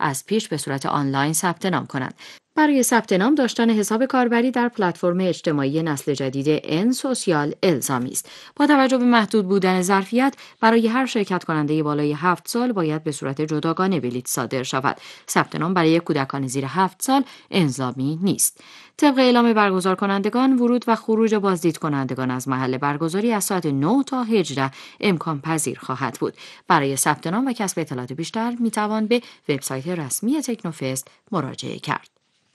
از پیش به صورت آنلاین ثبت نام کنند. برای ثبت نام داشتن حساب کاربری در پلتفرم اجتماعی نسل جدید ان سوسیال الزامی است. با توجه به محدود بودن ظرفیت، برای هر شرکت کننده بالای 7 سال باید به صورت جداگانه بلیط صادر شود. ثبت نام برای کودکان زیر 7 سال الزامی نیست. طبق اعلام برگزار کنندگان، ورود و خروج بازدید کنندگان از محل برگزاری از ساعت 9 تا 18 امکان پذیر خواهد بود. برای ثبت نام و کسب اطلاعات بیشتر می توان به وبسایت رسمی تکنوفست مراجعه کرد.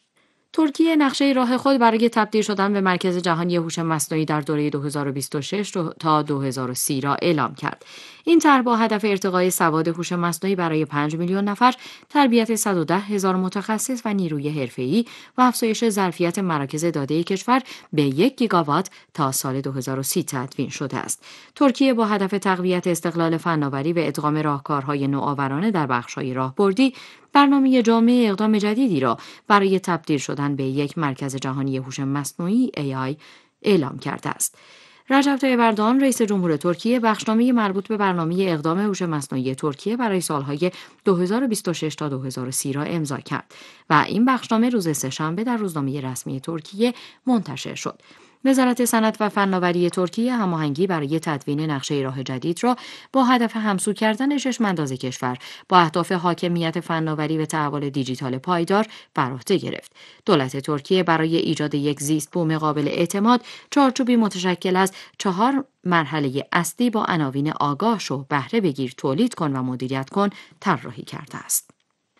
ترکیه نقشه راه خود برای تبدیل شدن به مرکز جهانی هوش مصنوعی در دوره 2026 تا 2030 را اعلام کرد. این طرح با هدف ارتقای سواد هوش مصنوعی برای 5 میلیون نفر، تربیت 110,000 متخصص و نیروی حرفه‌ای و افزایش ظرفیت مراکز داده کشور به 1 گیگاوات تا سال 2030 تدوین شده است. ترکیه با هدف تقویت استقلال فناوری و ادغام راهکارهای نوآورانه در بخش‌های راهبردی، برنامه جامع اقدام جدیدی را برای تبدیل شدن به یک مرکز جهانی هوش مصنوعی AI اعلام کرده است. رجب طیب اردوغان رئیس جمهور ترکیه بخشنامه مربوط به برنامه اقدام هوش مصنوعی ترکیه برای سالهای 2026 تا 2030 را امضا کرد و این بخشنامه روز سه‌شنبه در روزنامه رسمی ترکیه منتشر شد. وزارت صنعت و فناوری ترکیه هماهنگی برای تدوین نقشه راه جدید را با هدف همسو کردن چشم‌انداز کشور با اهداف حاکمیت فناوری و تحول دیجیتال پایدار بر عهده گرفت. دولت ترکیه برای ایجاد یک زیست‌بوم قابل اعتماد، چارچوبی متشکل از 4 مرحله اصلی با عناوین آگاه شو، بهره بگیر، تولید کن و مدیریت کن طراحی کرده است.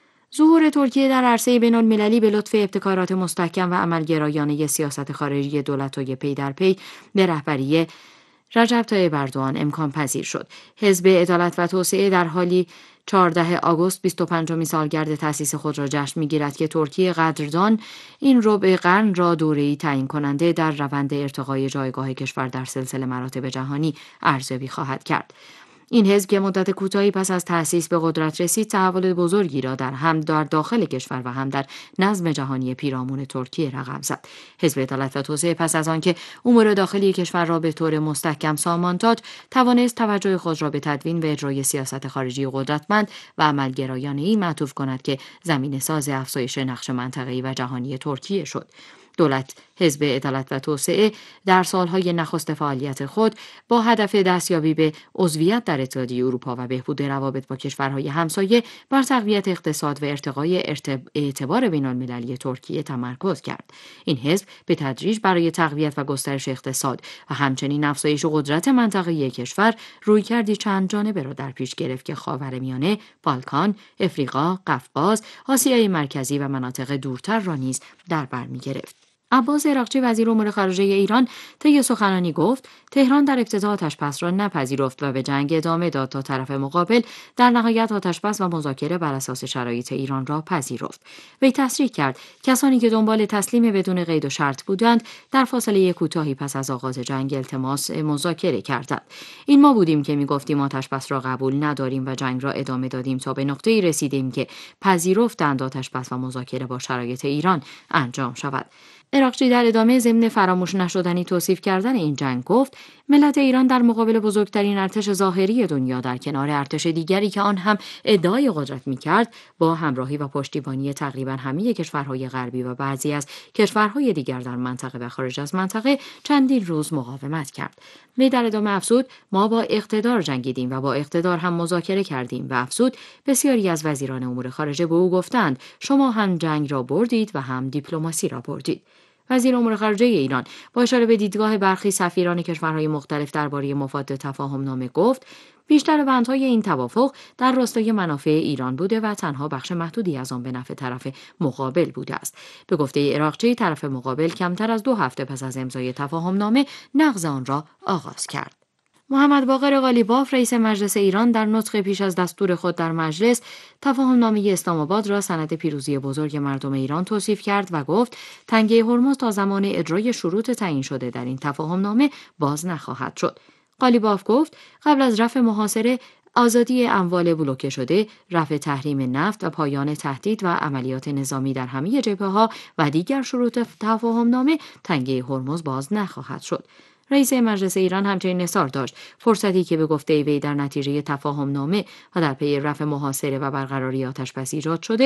ظهور ترکیه در عرصه بین‌المللی به لطف ابتکارات مستحکم و عملگرایانه سیاست خارجی دولت‌های پی در پی به رهبری رجب طیب اردوغان امکان پذیر شد. حزب عدالت و توسعه در حالی 14 آگوست 25مین سالگرد تأسیس خود را جشن می‌گیرد که ترکیه قدردان این ربع قرن را دوره‌ای تعیین کننده در روند ارتقای جایگاه کشور در سلسله مراتب جهانی ارزیابی خواهد کرد. این حزب که مدت کوتاهی پس از تأسیس به قدرت رسید، تحول بزرگی را هم در داخل کشور و هم در نظم جهانی پیرامون ترکیه رقم زد. حزب عدالت و توسعه پس از آنکه امور داخلی کشور را به طور مستحکم سامان داد، توانست توجه خود را به تدوین و اجرای سیاست خارجی قدرتمند و عملگرایانه‌ای معطوف کند که زمینه‌ساز افزایش نقش منطقه‌ای و جهانی ترکیه شد. دولت حزب عدالت و توسعه در سالهای نخست فعالیت خود با هدف دستیابی به عضویت در اتحادیه اروپا و بهبود روابط با کشورهای همسایه بر تقویت اقتصاد و ارتقای اعتبار بین‌المللی ترکیه تمرکز کرد. این حزب به تدریج برای تقویت و گسترش اقتصاد و همچنین افزایش قدرت منطقه‌ای کشور رویکردی چند جانبه را در پیش گرفت که خاورمیانه، بالکان، افریقا، قفقاز، آسیای مرکزی و مناطق دورتر را نیز در بر می‌گرفت. عباس عراقچی وزیر امور خارجه ایران طی سخنرانی گفت تهران در ابتدا آتش‌بس را نپذیرفت و به جنگ ادامه داد تا طرف مقابل در نهایت آتش‌بس و مذاکره بر اساس شرایط ایران را پذیرفت. وی تصریح کرد کسانی که دنبال تسلیم بدون قید و شرط بودند در فاصله کوتاهی پس از آغاز جنگ التماس مذاکره کردند. این ما بودیم که می‌گفتیم آتش‌بس را قبول نداریم و جنگ را ادامه دادیم تا به نقطه‌ای رسیدیم که پذیرفتند آتش‌بس و مذاکره با شرایط ایران انجام شود. عراقچی در ادامه ضمن فراموش نشدنی توصیف کردن این جنگ گفت ملت ایران در مقابل بزرگترین ارتش ظاهری دنیا در کنار ارتش دیگری که آن هم ادعای قدرت می‌کرد با همراهی و پشتیبانی تقریبا همه کشورهای غربی و بعضی از کشورهای دیگر در منطقه و خارج از منطقه چندین روز مقاومت کرد. وی در ادامه افزود ما با اقتدار جنگیدیم و با اقتدار هم مذاکره کردیم و افزود بسیاری از وزیران امور خارجه به او گفتند شما هم جنگ را بردید و هم دیپلماسی را بردید. وزیر امور خارجه ایران با اشاره به دیدگاه برخی سفیران کشورهای مختلف درباره مفاد تفاهم‌نامه گفت بیشتر بندهای این توافق در راستای منافع ایران بوده و تنها بخش محدودی از آن به نفع طرف مقابل بوده است. به گفته عراقچی طرف مقابل کمتر از 2 هفته پس از امضای تفاهم‌نامه نقض آن را آغاز کرد. محمد باقر قالیباف رئیس مجلس ایران در نطق پیش از دستور خود در مجلس تفاهم‌نامه اسلام آباد را سند پیروزی بزرگ مردم ایران توصیف کرد و گفت تنگه هرمز تا زمان اجرای شروط تعیین شده در این تفاهم‌نامه باز نخواهد شد. قالیباف گفت قبل از رفع محاصره، آزادی اموال بلوکه شده، رفع تحریم نفت و پایان تهدید و عملیات نظامی در همه جبهه‌ها و دیگر شروط تفاهم‌نامه تنگه هرمز باز نخواهد شد. رئیس مجلس ایران همچنین اصرار داشت فرصتی که به گفته وی در نتیجه تفاهم‌نامه و در پی رفع محاصره و برقراری آتش‌بس ایجاد شده